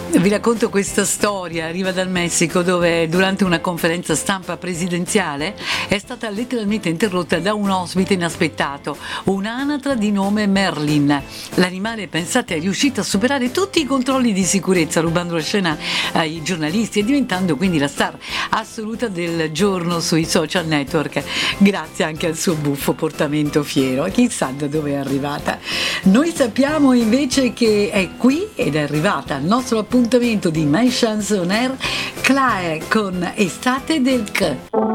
Vi racconto questa storia, arriva dal Messico, dove durante una conferenza stampa presidenziale è stata letteralmente interrotta da un ospite inaspettato, un'anatra di nome Merlin. L'animale, pensate, è riuscito a superare tutti i controlli di sicurezza, rubando la scena ai giornalisti e diventando quindi la star assoluta del giorno sui social network, grazie anche al suo buffo portamento fiero. Chissà da dove è arrivata. Noi sappiamo invece che è qui ed è arrivata al nostro appuntamento di My Chance on Air, Claire con Estate del C.